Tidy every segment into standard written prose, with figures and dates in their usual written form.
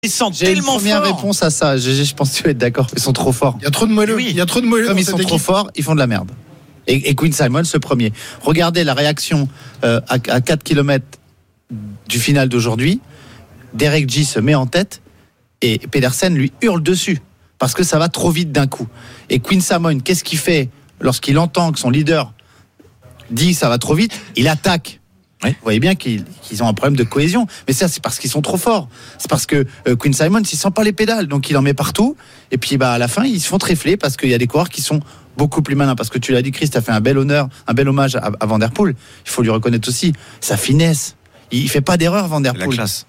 Ils sont J'ai une tellement première forts. réponse à ça. Je pense que tu vas être d'accord. Ils sont trop forts. Il y a trop de moelleux. Oui. Il y a trop de moelleux. Comme dans ils cette sont trop équipe. forts, ils font de la merde. Et Quinn Simons, le premier. Regardez la réaction à 4 km du final d'aujourd'hui. Derek J se met en tête et Pedersen lui hurle dessus parce que ça va trop vite d'un coup. Et Quinn Simons, qu'est-ce qu'il fait lorsqu'il entend que son leader dit ça va trop vite? Il attaque. Oui. Vous voyez bien qu'ils ont un problème de cohésion. Mais ça, c'est parce qu'ils sont trop forts. C'est parce que Quinn Simons, il sent pas les pédales. Donc, il en met partout. Et puis, à la fin, ils se font tréfler parce qu'il y a des coureurs qui sont beaucoup plus malins. Parce que tu l'as dit, Chris, tu as fait un bel hommage à Van Der Poel. Il faut lui reconnaître aussi sa finesse. Il fait pas d'erreur, Van Der La Poel. classe.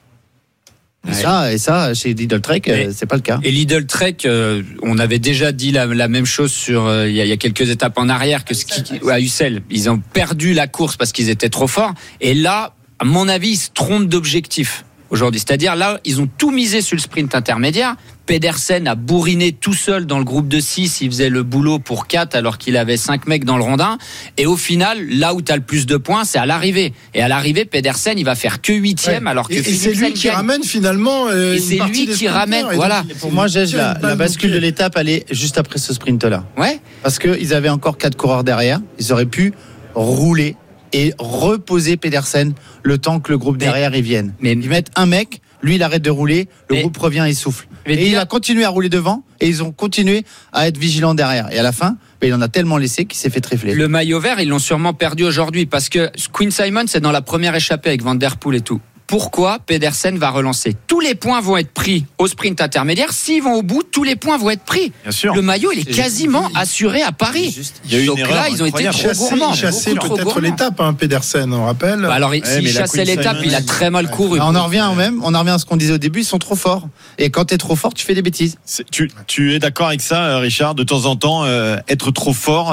Et ça, chez Lidl Trek, c'est pas le cas. Et Lidl Trek, on avait déjà dit la même chose sur il y a quelques étapes en arrière que à Ussel. Ils ont perdu la course parce qu'ils étaient trop forts. Et là, à mon avis, ils se trompent d'objectif aujourd'hui. C'est-à-dire là, ils ont tout misé sur le sprint intermédiaire. Pedersen a bourriné tout seul dans le groupe de 6. Il faisait le boulot pour 4 alors qu'il avait 5 mecs dans le rondin. Et au final, là où tu as le plus de points, c'est à l'arrivée. Et à l'arrivée, Pedersen, il va faire que 8e alors que et c'est lui qui ramène finalement. Et c'est lui qui ramène, voilà. Pour moi, la bascule de l'étape, elle est juste après ce sprint-là. Ouais. Parce qu'ils avaient encore 4 coureurs derrière. Ils auraient pu rouler et reposer Pedersen le temps que le groupe derrière y vienne. Mais ils mettent un mec, lui il arrête de rouler, le groupe revient et souffle. Et il a continué à rouler devant et ils ont continué à être vigilants derrière. Et à la fin, il en a tellement laissé qu'il s'est fait tréfler. Le maillot vert, ils l'ont sûrement perdu aujourd'hui parce que Quinn Simons c'est dans la première échappée avec Van Der Poel et tout. Pourquoi Pedersen va relancer? Tous les points vont être pris au sprint intermédiaire. S'ils vont au bout, tous les points vont être pris. Bien sûr. Le maillot, il est quasiment assuré à Paris. Il y a eu une Donc erreur là, ils ont été incroyable. trop gourmands. Il chassait beaucoup trop peut-être gourmands. l'étape, Pedersen, on rappelle. Bah alors, mais s'il la chassait Quinn l'étape, Simons, il a très mal couru. On en revient à ce qu'on disait au début, ils sont trop forts. Et quand t'es trop fort, tu fais des bêtises. Tu es d'accord avec ça, Richard? De temps en temps, être trop fort,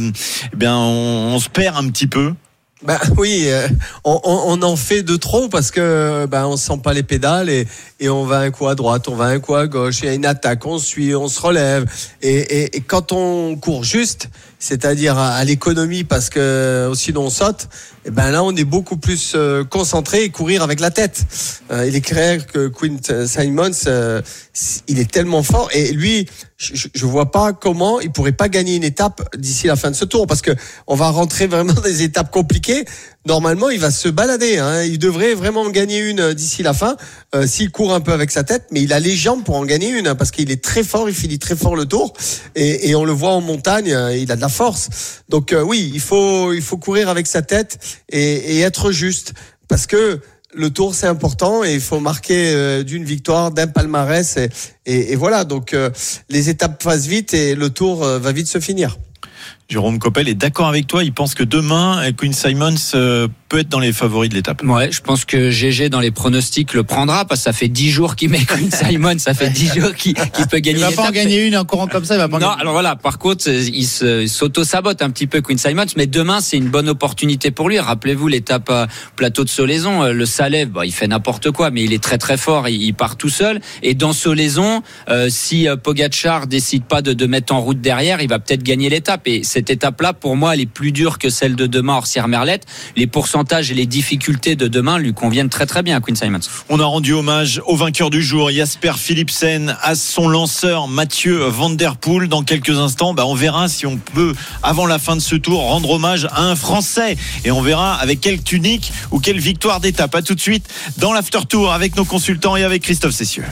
on se perd un petit peu. Bah oui, on en fait de trop parce que on sent pas les pédales et on va un coup à droite, on va un coup à gauche, il y a une attaque, on suit, on se relève et quand on court juste, c'est-à-dire à l'économie parce que sinon on saute, et là on est beaucoup plus concentré et courir avec la tête. Il est clair que Quinn Simons il est tellement fort et lui je vois pas comment il pourrait pas gagner une étape d'ici la fin de ce tour parce que on va rentrer vraiment dans des étapes compliquées. Normalement, il va se balader. Il devrait vraiment en gagner une d'ici la fin s'il court un peu avec sa tête, mais il a les jambes pour en gagner une parce qu'il est très fort. Il finit très fort le tour et on le voit en montagne. Il a de la force. Donc oui, il faut courir avec sa tête et être juste parce que le tour c'est important et il faut marquer d'une victoire, d'un palmarès et voilà. Donc les étapes passent vite et le tour va vite se finir. Jérôme Coppel est d'accord avec toi. Il pense que demain, Quinn Simons peut être dans les favoris de l'étape. Ouais, je pense que GG dans les pronostics le prendra parce que ça fait 10 jours qu'il met Quinn Simons, ça fait 10 jours qu'il peut gagner. Il va pas en gagner une en courant comme ça. Il va pas non, alors voilà. Par contre, il s'auto-sabote un petit peu Quinn Simons, mais demain c'est une bonne opportunité pour lui. Rappelez-vous l'étape plateau de Solaison, le Salève, il fait n'importe quoi, mais il est très très fort. Il part tout seul. Et dans Solaison, si Pogačar décide pas de mettre en route derrière, il va peut-être gagner l'étape. Et cette étape-là, pour moi, elle est plus dure que celle de demain hors Sierre-Merlette. Les pourcentages et les difficultés de demain lui conviennent très très bien à Quinn Simons. On a rendu hommage au vainqueur du jour, Jasper Philipsen, à son lanceur Mathieu Van Der Poel. Dans quelques instants, on verra si on peut, avant la fin de ce tour, rendre hommage à un Français. Et on verra avec quelle tunique ou quelle victoire d'étape. À tout de suite dans l'After Tour avec nos consultants et avec Christophe Cessieux.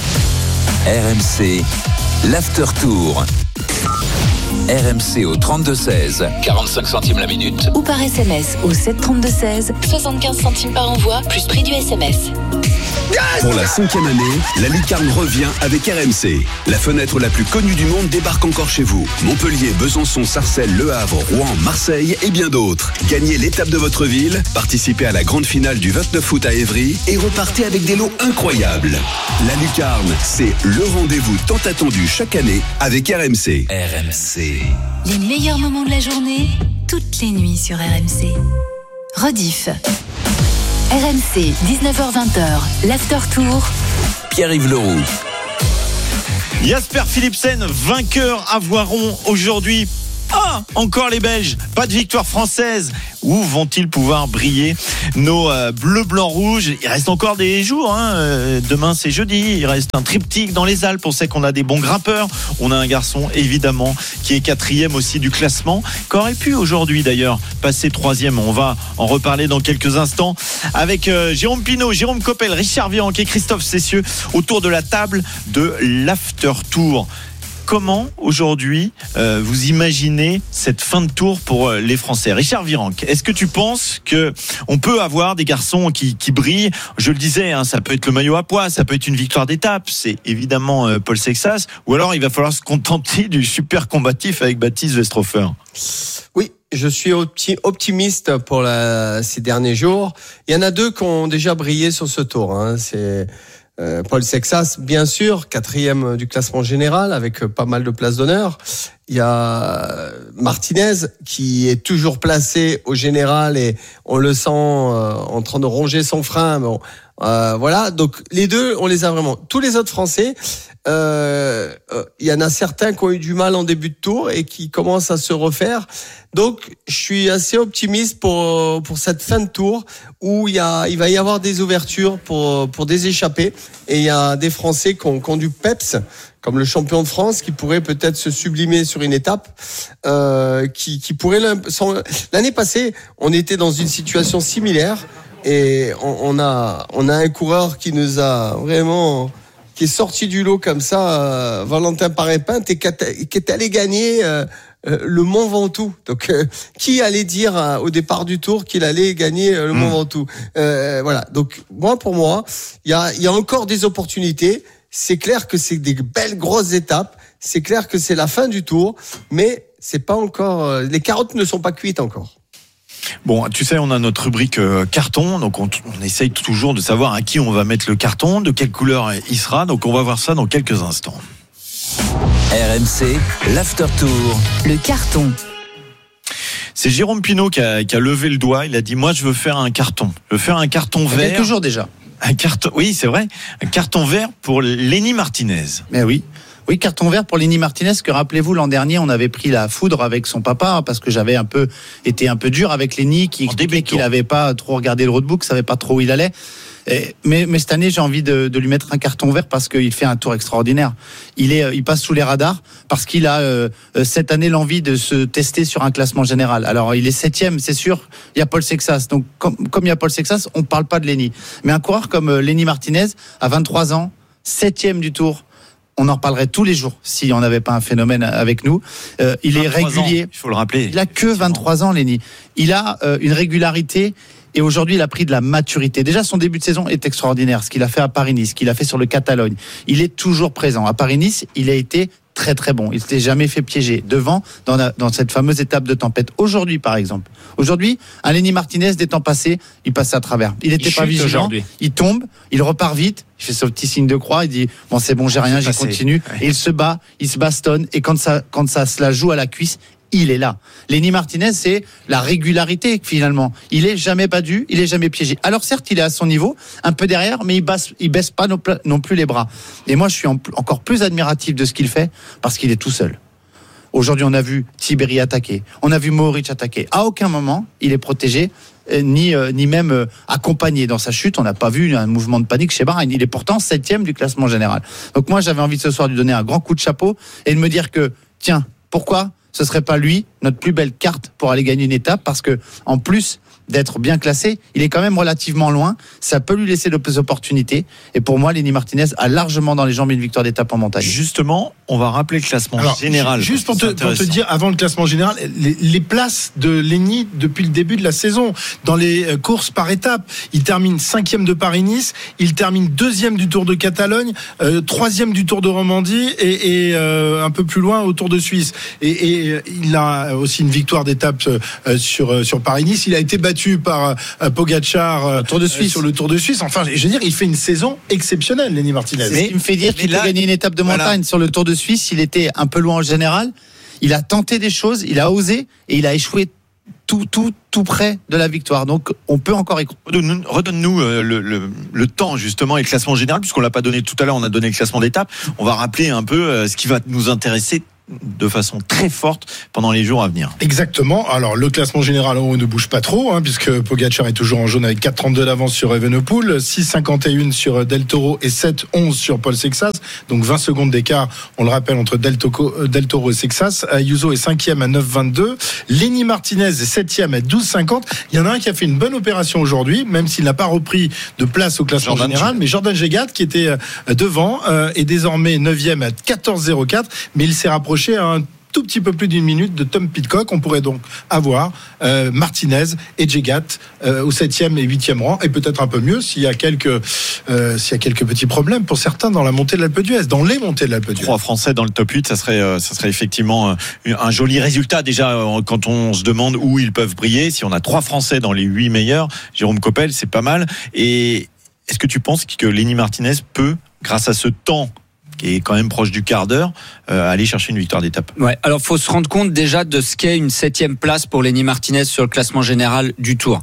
RMC, l'After Tour. RMC au 32-16, 45 centimes la minute. Ou par SMS au 732-16, 75 centimes par envoi, plus prix du SMS. Pour la 5e année, la lucarne revient avec RMC. La fenêtre la plus connue du monde débarque encore chez vous. Montpellier, Besançon, Sarcelles, Le Havre, Rouen, Marseille et bien d'autres. Gagnez l'étape de votre ville, participez à la grande finale du 29 août à Évry et repartez avec des lots incroyables. La lucarne, c'est le rendez-vous tant attendu chaque année avec RMC. RMC. Les meilleurs moments de la journée, toutes les nuits sur RMC. Rediff. RMC, 19h-20h, l'After Tour. Pierre-Yves Leroux. Jasper Philipsen, vainqueur à Voiron aujourd'hui. pas encore les Belges, pas de victoire française. Où vont-ils pouvoir briller nos bleus, blancs, rouges? Il reste encore des jours, demain c'est jeudi, il reste un triptyque dans les Alpes. On sait qu'on a des bons grimpeurs, on a un garçon évidemment qui est 4e aussi du classement, qui aurait pu aujourd'hui d'ailleurs passer 3e. On va en reparler dans quelques instants avec Jérôme Pinault, Jérôme Coppel, Richard Virenque et Christophe Cessieux autour de la table de l'After Tour. Comment aujourd'hui vous imaginez cette fin de tour pour les Français? Richard Virenque, est-ce que tu penses que on peut avoir des garçons qui brillent? Je le disais, ça peut être le maillot à pois, ça peut être une victoire d'étape, c'est évidemment Paul Sexas, ou alors il va falloir se contenter du super combatif avec Baptiste Westhofer. Oui, je suis optimiste pour ces derniers jours. Il y en a 2 qui ont déjà brillé sur ce tour. C'est Paul Sexas, bien sûr, 4e du classement général avec pas mal de places d'honneur. Il y a Martinez qui est toujours placé au général et on le sent en train de ronger son frein. Bon, voilà, donc les 2, on les a vraiment. Tous les autres Français, il y en a certains qui ont eu du mal en début de tour et qui commencent à se refaire. Donc, je suis assez optimiste pour cette fin de tour où il va y avoir des ouvertures pour des échappées et il y a des Français qui ont du peps, comme le champion de France, qui pourrait peut-être se sublimer sur une étape, qui pourrait l'année passée, on était dans une situation similaire et on a un coureur qui nous a vraiment, qui est sorti du lot comme ça, Valentin Paré-Pinte, et qui est allé gagner le Mont Ventoux. Donc, qui allait dire au départ du tour qu'il allait gagner le Mont Ventoux? Voilà. Donc, pour moi, il y a encore des opportunités. C'est clair que c'est des belles grosses étapes. C'est clair que c'est la fin du tour, mais c'est pas encore. Les carottes ne sont pas cuites encore. Bon, tu sais, on a notre rubrique carton, donc on essaye toujours de savoir à qui on va mettre le carton, de quelle couleur il sera. Donc, on va voir ça dans quelques instants. RMC, l'After Tour. Le carton. C'est Jérôme Pinault qui a levé le doigt. Il a dit, moi, je veux faire un carton. Je veux faire un carton vert. Il y a quelques jours déjà. Un carton, oui, c'est vrai. Un carton vert pour Lenny Martinez. Mais oui. Oui, carton vert pour Lenny Martinez, que rappelez-vous, l'an dernier, on avait pris la foudre avec son papa, parce que j'avais été un peu dur avec Lenny, qui expliquait qu'il n'avait pas trop regardé le roadbook, savait pas trop où il allait. Mais cette année, j'ai envie de lui mettre un carton vert parce qu'il fait un tour extraordinaire. Il passe sous les radars parce qu'il a cette année l'envie de se tester sur un classement général. Alors, il est 7e, c'est sûr. Il y a Paul Sexas. Donc, comme il y a Paul Sexas, on ne parle pas de Lenny. Mais un coureur comme Lenny Martinez, à 23 ans, 7e du tour, on en reparlerait tous les jours si on n'avait pas un phénomène avec nous. Il est régulier. Il faut le rappeler. Il a que 23 ans, Lenny. Il a une régularité. Et aujourd'hui, il a pris de la maturité. Déjà, son début de saison est extraordinaire. Ce qu'il a fait à Paris-Nice, ce qu'il a fait sur le Catalogne. Il est toujours présent. À Paris-Nice, il a été très très bon. Il s'était jamais fait piéger devant dans cette fameuse étape de tempête. Aujourd'hui, par exemple. Aujourd'hui, un Lenny Martinez des temps passés, il passait à travers. Il n'était pas vigilant. Aujourd'hui. Il tombe, il repart vite. Il fait ce petit signe de croix. Il dit bon, c'est bon, j'ai rien, j'y continue. Ouais. Et il se bat, il se bastonne. Et quand ça se la joue à la cuisse, il est là. Lenny Martinez, c'est la régularité finalement. Il est jamais battu, il est jamais piégé. Alors certes, il est à son niveau, un peu derrière, mais il baisse pas non plus les bras. Et moi, je suis encore plus admiratif de ce qu'il fait parce qu'il est tout seul. Aujourd'hui, on a vu Tiberi attaquer, on a vu Mohoric attaquer. À aucun moment, il est protégé, ni même accompagné dans sa chute. On n'a pas vu un mouvement de panique chez Bahreïn. Il est pourtant 7e du classement général. Donc moi, j'avais envie ce soir de lui donner un grand coup de chapeau et de me dire que, tiens, pourquoi ce serait pas lui, notre plus belle carte pour aller gagner une étape, parce que en plus d'être bien classé, il est quand même relativement loin, ça peut lui laisser d'autres opportunités, et pour moi, Lenny Martinez a largement dans les jambes une victoire d'étape en montagne. Justement, on va rappeler le classement général. Juste pour te dire, avant le classement général, les places de Lenny depuis le début de la saison, dans les courses par étape, il termine 5e de Paris-Nice, il termine 2e du Tour de Catalogne, 3e du Tour de Romandie, et un peu plus loin au Tour de Suisse. Et il a aussi une victoire d'étape sur Paris-Nice. Il a été battu par Pogačar sur le Tour de Suisse. Enfin, je veux dire, il fait une saison exceptionnelle, Lenny Martinez. C'est ce qui me fait dire qu'il peut gagner une étape de montagne. Sur le Tour de Suisse, il était un peu loin en général. Il a tenté des choses, il a osé et il a échoué tout près de la victoire. Donc, on peut encore y croire. Redonne-nous le temps, justement, et le classement général, puisqu'on l'a pas donné tout à l'heure, on a donné le classement d'étape. On va rappeler un peu ce qui va nous intéresser de façon très forte pendant les jours à venir. Exactement. Alors le classement général en haut ne bouge pas trop, puisque Pogačar est toujours en jaune avec 4,32 d'avance sur Evenepoel, 6,51 sur Del Toro et 7,11 sur Paul Sexas. Donc 20 secondes d'écart, on le rappelle, entre Del Toro et Sexas. Ayuso est 5e à 9,22. Lenny Martinez est 7e à 12,50. Il y en a un qui a fait une bonne opération aujourd'hui, même s'il n'a pas repris de place au classement général, mais Jordan Jegat, qui était devant, est désormais 9e à 14,04, mais il s'est rapproché à un tout petit peu plus d'une minute de Tom Pidcock. On pourrait donc avoir Martinez et Jegat au 7e et 8e rang, et peut-être un peu mieux s'il y a quelques petits problèmes pour certains dans la montée de l'Alpe d'Huez, dans les montées de l'Alpe d'Huez. 3 Français dans le top 8, ça serait effectivement un joli résultat déjà quand on se demande où ils peuvent briller. Si on a 3 Français dans les 8 meilleurs, Jérôme Coppel, c'est pas mal. Et est-ce que tu penses que Lenny Martinez peut, grâce à ce temps qui est quand même proche du quart d'heure, aller chercher une victoire d'étape? Ouais, alors faut se rendre compte déjà de ce qu'est une 7e place pour Lenny Martinez sur le classement général du Tour.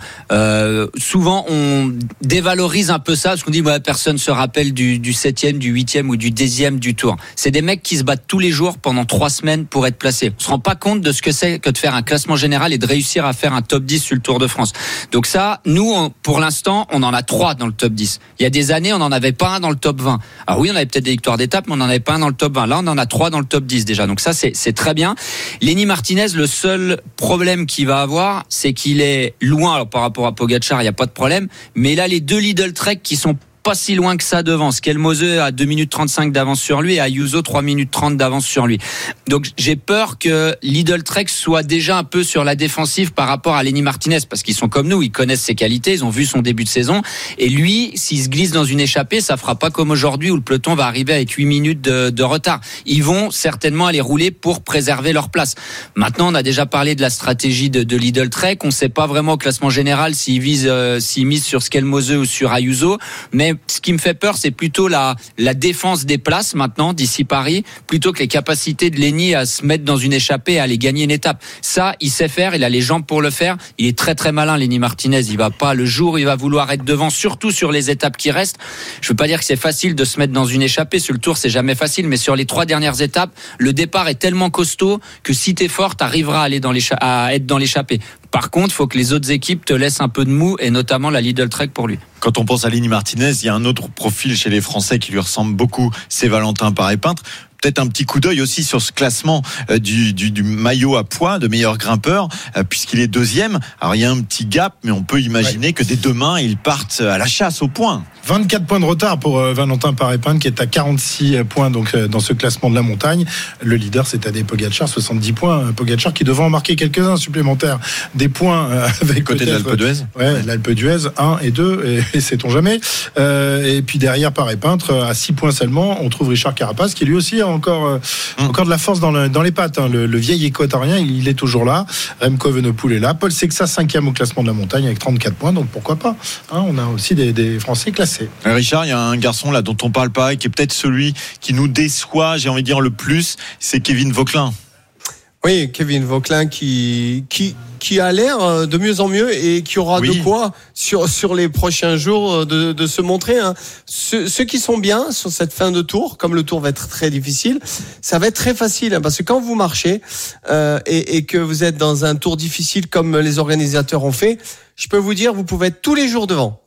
Souvent on dévalorise un peu ça parce qu'on dit personne se rappelle du 7e, du 8e ou du 10e du Tour. C'est des mecs qui se battent tous les jours pendant 3 semaines pour être placés. On se rend pas compte de ce que c'est que de faire un classement général et de réussir à faire un top 10 sur le Tour de France. Donc ça, nous, pour l'instant, on en a 3 dans le top 10. Il y a des années, on n'en avait pas un dans le top 20. Alors oui, on avait peut-être des victoires d'étape, mais on n'en avait pas un dans le top 20. Là, on en a 3 dans le top 10 déjà. Donc ça, c'est très bien. Lenny Martinez, le seul problème qu'il va avoir, c'est qu'il est loin. Alors par rapport à Pogačar, il n'y a pas de problème. Mais là, les 2 Lidl Trek qui sont pas si loin que ça devant. Skelmose a 2 minutes 35 d'avance sur lui et Ayuso 3 minutes 30 d'avance sur lui. Donc j'ai peur que Lidl Trek soit déjà un peu sur la défensive par rapport à Lenny Martinez, parce qu'ils sont comme nous, ils connaissent ses qualités, ils ont vu son début de saison, et lui, s'il se glisse dans une échappée, ça fera pas comme aujourd'hui où le peloton va arriver avec 8 minutes de retard. Ils vont certainement aller rouler pour préserver leur place. Maintenant, on a déjà parlé de la stratégie de Lidl Trek, on sait pas vraiment au classement général s'ils misent sur Skelmose ou sur Ayuso, mais ce qui me fait peur, c'est plutôt la défense des places maintenant d'ici Paris, plutôt que les capacités de Lenny à se mettre dans une échappée et à aller gagner une étape. Ça, il sait faire, il a les jambes pour le faire. Il est très très malin, Lenny Martinez. Il va pas, le jour où il va vouloir être devant, surtout sur les étapes qui restent. Je veux pas dire que c'est facile de se mettre dans une échappée. Sur le Tour, c'est jamais facile, mais sur les 3 dernières étapes, le départ est tellement costaud que si t'es fort, t'arriveras à être dans l'échappée. Par contre, il faut que les autres équipes te laissent un peu de mou, et notamment la Lidl Trek pour lui. Quand on pense à Lenny Martinez, il y a un autre profil chez les Français qui lui ressemble beaucoup, c'est Valentin Paré-Peintre. Peut-être un petit coup d'œil aussi sur ce classement du maillot à poids de meilleur grimpeur, puisqu'il est 2e. Alors il y a un petit gap, mais on peut imaginer que dès demain, ils partent à la chasse aux points. 24 points de retard pour Valentin Paré-Peintre, qui est à 46 points donc dans ce classement de la montagne. Le leader, c'est Tadej Pogačar, 70 points. Pogačar qui devrait en marquer quelques-uns supplémentaires, des points avec côté de l'Alpe d'Huez. Ouais, l'Alpe d'Huez 1 et 2, et sait-on jamais. Et puis derrière Paré-Peintre, à 6 points seulement, on trouve Richard Carapaz, qui lui aussi a encore de la force dans les pattes. Le vieil équatorien, il est toujours là. Remco Evenepoel est là. Paul Sexas, 5e au classement de la montagne avec 34 points. Donc pourquoi pas, on a aussi des Français classés. Richard, il y a un garçon là dont on parle pas et qui est peut-être celui qui nous déçoit, j'ai envie de dire le plus, c'est Kevin Vauquelin. Oui, Kevin Vauquelin qui a l'air de mieux en mieux et qui aura de quoi sur les prochains jours de se montrer. Ceux qui sont bien sur cette fin de tour, comme le tour va être très difficile, ça va être très facile, parce que quand vous marchez et que vous êtes dans un tour difficile comme les organisateurs ont fait, je peux vous dire, vous pouvez être tous les jours devant,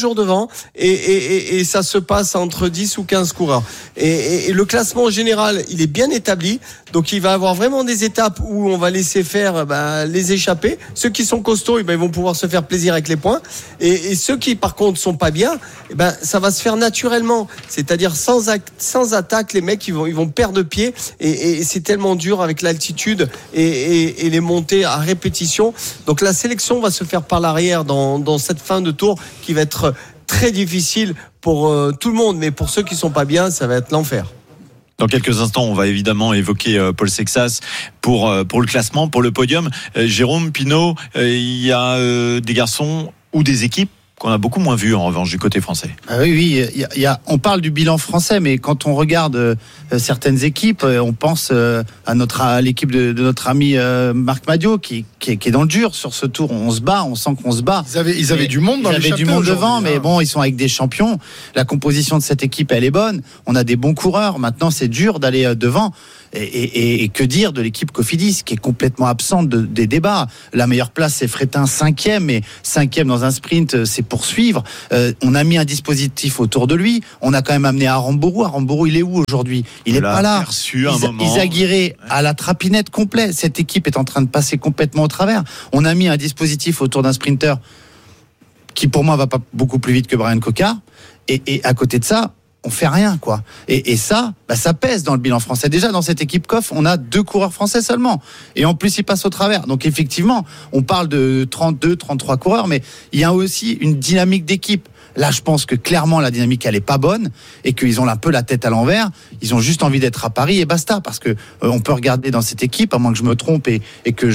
et ça se passe entre 10 ou 15 coureurs. Et le classement général, il est bien établi, donc il va avoir vraiment des étapes où on va laisser faire les échappées. Ceux qui sont costauds, ils vont pouvoir se faire plaisir avec les points, et ceux qui par contre sont pas bien, ça va se faire naturellement, c'est-à-dire sans attaque. Les mecs ils vont perdre pied, et c'est tellement dur avec l'altitude et les montées à répétition. Donc la sélection va se faire par l'arrière dans cette fin de tour qui va être très difficile pour tout le monde, mais pour ceux qui sont pas bien, ça va être l'enfer. Dans quelques instants, on va évidemment évoquer Paul Sexas pour le classement, pour le podium. Jérôme Pinot, il y a des garçons ou des équipes qu'on a beaucoup moins vu en revanche du côté français. Ah oui, on parle du bilan français, mais quand on regarde certaines équipes, on pense à l'équipe de notre ami Marc Madiot qui est dans le dur sur ce tour. On se bat, on sent qu'on se bat. Ils avaient du monde dans les l'échappée. Ils avaient du monde devant, mais bon, ils sont avec des champions. La composition de cette équipe, elle est bonne. On a des bons coureurs. Maintenant, c'est dur d'aller devant. Et que dire de l'équipe Cofidis qui est complètement absente des débats. La meilleure place, c'est Frétin 5e, mais 5e dans un sprint, c'est poursuivre. On a mis un dispositif autour de lui. On a quand même amené Aramburu. Aramburu, il est où aujourd'hui? Il n'est pas là. Izaguirre à la trapinette complète. Cette équipe est en train de passer complètement au travers. On a mis un dispositif autour d'un sprinter qui, pour moi, va pas beaucoup plus vite que Brian Cocard. Et à côté de ça, on fait rien, quoi. Et ça, ça pèse dans le bilan français. Déjà, dans cette équipe COF, on a 2 coureurs français seulement. Et en plus, ils passent au travers. Donc, effectivement, on parle de 32, 33 coureurs, mais il y a aussi une dynamique d'équipe. Là, je pense que clairement, la dynamique, elle est pas bonne et qu'ils ont un peu la tête à l'envers. Ils ont juste envie d'être à Paris et basta. Parce que on peut regarder dans cette équipe, à moins que je me trompe et que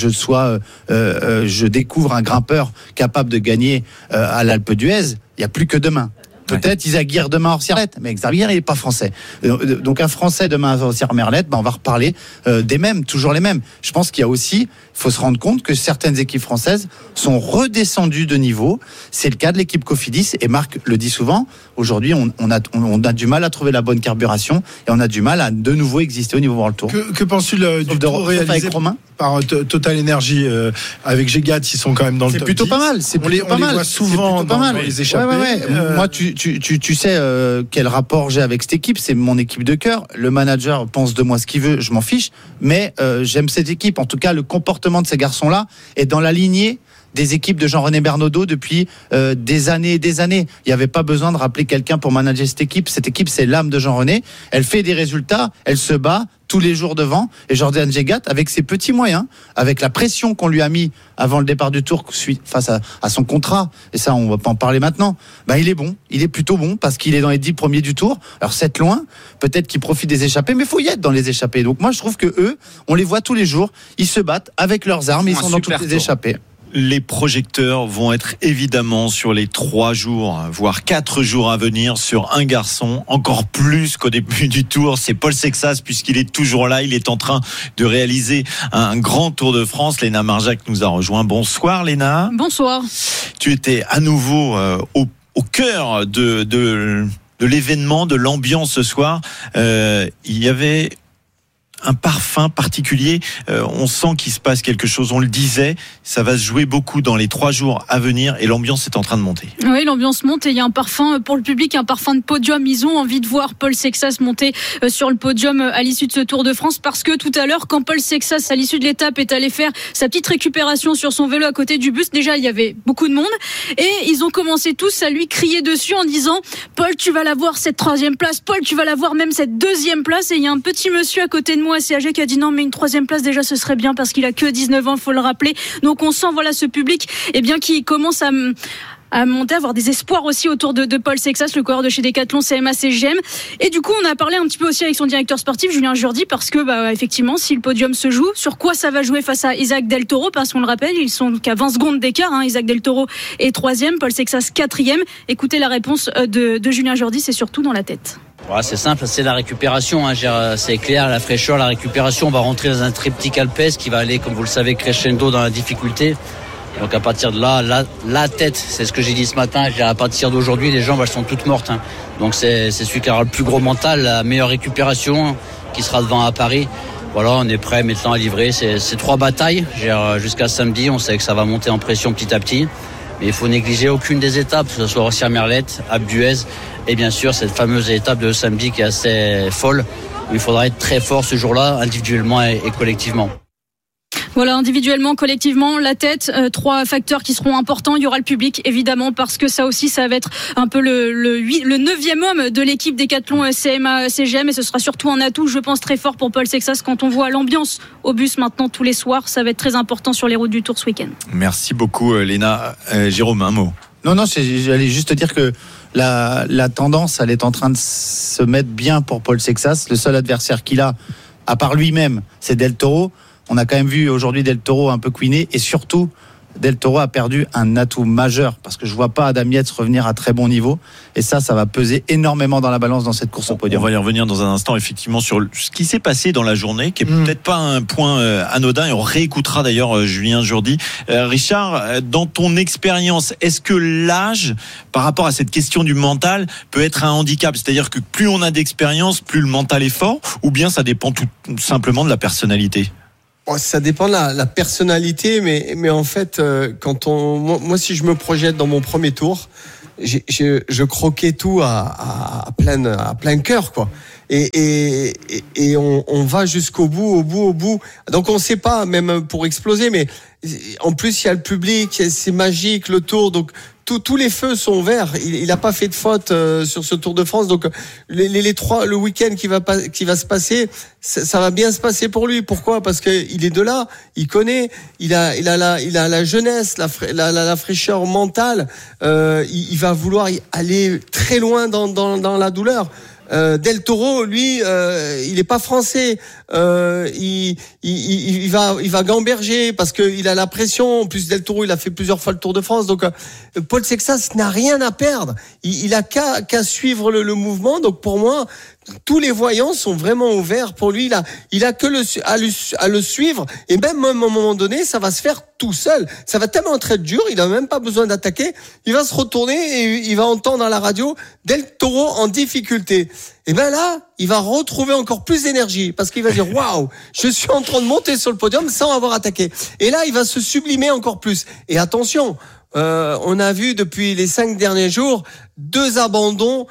je découvre un grimpeur capable de gagner à l'Alpe d'Huez. Il n'y a plus que demain. Peut-être Izaguirre demain à Orsières-Merlette, mais Izaguirre il n'est pas français. Donc un Français demain à Orsières-Merlette, on va reparler des mêmes, toujours les mêmes. Je pense qu'il y a aussi, faut se rendre compte que certaines équipes françaises sont redescendues de niveau. C'est le cas de l'équipe Cofidis et Marc le dit souvent. Aujourd'hui, on a du mal à trouver la bonne carburation et on a du mal à de nouveau exister au niveau World Tour. Que penses-tu du tour réalisé par Total Energy avec Gégat? Ils sont quand même dans le top 10. C'est plutôt pas mal. On les voit souvent dans les échappées. Moi, tu sais quel rapport j'ai avec cette équipe. C'est mon équipe de cœur. Le manager pense de moi ce qu'il veut, je m'en fiche. Mais j'aime cette équipe. En tout cas, le comportement de ces garçons-là est dans la lignée des équipes de Jean-René Bernaudot depuis des années et des années. Il n'y avait pas besoin de rappeler quelqu'un pour manager cette équipe. Cette équipe, c'est l'âme de Jean-René. Elle fait des résultats, elle se bat tous les jours devant. Et Jordan Gégat, avec ses petits moyens, avec la pression qu'on lui a mis avant le départ du Tour face à son contrat, et ça, on va pas en parler maintenant, il est bon. Il est plutôt bon parce qu'il est dans les 10 premiers du Tour. Alors, 7 loin, peut-être qu'il profite des échappées, mais il faut y être dans les échappées. Donc moi, je trouve que eux, on les voit tous les jours. Ils se battent avec leurs armes, ils sont dans toutes les échappées. Les projecteurs vont être évidemment sur les 3 jours, voire 4 jours à venir sur un garçon, encore plus qu'au début du Tour. C'est Paul Sexas, puisqu'il est toujours là. Il est en train de réaliser un grand Tour de France. Léna Marjac nous a rejoint. Bonsoir Léna. Bonsoir. Tu étais à nouveau au cœur de l'événement, de l'ambiance ce soir. Il y avait un parfum particulier, on sent qu'il se passe quelque chose, on le disait, ça va se jouer beaucoup dans les 3 jours à venir et l'ambiance est en train de monter. Oui, l'ambiance monte et il y a un parfum pour le public, un parfum de podium. Ils ont envie de voir Paul Sexas monter sur le podium à l'issue de ce Tour de France, parce que tout à l'heure, quand Paul Sexas, à l'issue de l'étape, est allé faire sa petite récupération sur son vélo à côté du bus, déjà il y avait beaucoup de monde et ils ont commencé tous à lui crier dessus en disant: Paul, tu vas l'avoir cette 3e place, Paul, tu vas l'avoir même cette 2e place. Et il y a un petit monsieur à côté de moi assez âgé qui a dit non, mais une 3e place déjà ce serait bien, parce qu'il a que 19 ans, faut le rappeler. Donc on sent ce public qui commence à monter, à avoir des espoirs aussi autour de Paul Sexas, le coureur de chez Decathlon CMA CGM. Et du coup, on a parlé un petit peu aussi avec son directeur sportif, Julien Jourdi, parce que effectivement, si le podium se joue, sur quoi ça va jouer face à Isaac Del Toro, parce qu'on le rappelle, ils sont qu'à 20 secondes d'écart. Isaac Del Toro est 3e, Paul Sexas 4e. Écoutez la réponse de Julien Jourdi, c'est surtout dans la tête. Voilà, c'est simple, c'est la récupération, c'est clair, la fraîcheur, la récupération. On va rentrer dans un triptyque alpestre qui va aller, comme vous le savez, crescendo dans la difficulté. Donc à partir de là, la tête, c'est ce que j'ai dit ce matin, à partir d'aujourd'hui, les jambes elles sont toutes mortes. Donc c'est celui qui aura le plus gros mental, la meilleure récupération, qui sera devant à Paris. Voilà, on est prêt maintenant à livrer. C'est 3 batailles jusqu'à samedi. On sait que ça va monter en pression petit à petit. Mais il faut négliger aucune des étapes, que ce soit Orsières-Merlette, Alpe d'Huez et bien sûr cette fameuse étape de samedi qui est assez folle, où il faudra être très fort ce jour-là, individuellement et collectivement. Voilà, individuellement, collectivement, la tête, 3 facteurs qui seront importants. Il y aura le public, évidemment, parce que ça aussi, ça va être un peu le 9e homme de l'équipe Decathlon CMA CGM, et ce sera surtout un atout, je pense, très fort pour Paul Sexas quand on voit l'ambiance au bus maintenant tous les soirs. Ça va être très important sur les routes du Tour ce week-end. Merci beaucoup, Léna. Jérôme, un mot. Non, j'allais juste te dire que la tendance, elle est en train de se mettre bien pour Paul Sexas. Le seul adversaire qu'il a, à part lui-même, c'est Del Toro. On a quand même vu aujourd'hui Del Toro un peu couiner, et surtout Del Toro a perdu un atout majeur parce que je vois pas Adam Yates revenir à très bon niveau et ça va peser énormément dans la balance dans cette course au podium. On va y revenir dans un instant effectivement sur ce qui s'est passé dans la journée qui est peut-être pas un point anodin et on réécoutera d'ailleurs Julien Jourdi. Richard, dans ton expérience, est-ce que l'âge par rapport à cette question du mental peut être un handicap, c'est-à-dire que plus on a d'expérience, plus le mental est fort, ou bien ça dépend tout simplement de la personnalité? Ça dépend de la personnalité, mais en fait, moi, si je me projette dans mon premier tour, je croquais tout à plein cœur, quoi. Et on va jusqu'au bout, au bout. Donc on sait pas, même pour exploser, mais en plus il y a le public, c'est magique le Tour, donc tous les feux sont verts. Il a pas fait de faute sur ce Tour de France, donc les trois, le week-end qui va se passer, ça va bien se passer pour lui. Pourquoi ? Parce que il est de là, il connaît, il a la jeunesse, la fraîcheur mentale. Il va vouloir aller très loin dans la douleur. Del Toro, lui, il est pas français. Il va gamberger parce que il a la pression. En plus, Del Toro, il a fait plusieurs fois le Tour de France. Donc, Paul Sexas n'a rien à perdre. Il a qu'à suivre le mouvement. Donc, pour moi, tous les voyants sont vraiment ouverts pour lui. Il a que à le suivre. Et même à un moment donné, ça va se faire tout seul. Ça va tellement être dur, il a même pas besoin d'attaquer. Il va se retourner et il va entendre à la radio Del Toro en difficulté. Et ben là, il va retrouver encore plus d'énergie parce qu'il va dire waouh, je suis en train de monter sur le podium sans avoir attaqué. Et là, il va se sublimer encore plus. Et attention, on a vu depuis les 5 derniers jours 2 abandons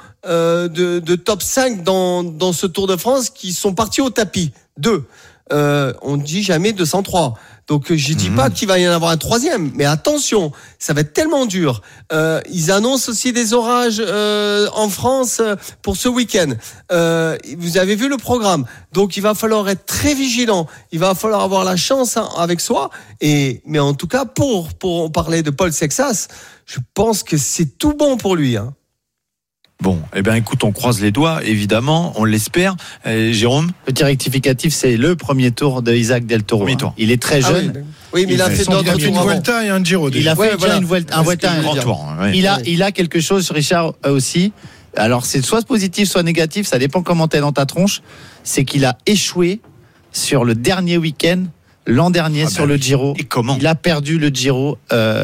de top 5 dans ce Tour de France qui sont partis au tapis. 2. On dit jamais 203. Donc je dis pas qu'il va y en avoir un 3e, mais attention, ça va être tellement dur. Ils annoncent aussi des orages en France pour ce week-end. Vous avez vu le programme, donc il va falloir être très vigilant. Il va falloir avoir la chance avec soi. Mais en tout cas, pour parler de Paul Sexas, je pense que c'est tout bon pour lui. Hein. Bon, eh bien, écoute, on croise les doigts, évidemment, on l'espère. Jérôme ? Petit rectificatif, c'est le premier tour de Isaac Del Toro. Il est très jeune. Oui, mais il a fait d'autres tours. Une Vuelta et un Giro. Il a fait déjà une Vuelta, un grand tour. Il a quelque chose, Richard, aussi. Alors, c'est soit positif, soit négatif, ça dépend comment t'es dans ta tronche. C'est qu'il a échoué sur le dernier week-end. L'an dernier sur le Giro. Et comment ? Il a perdu le Giro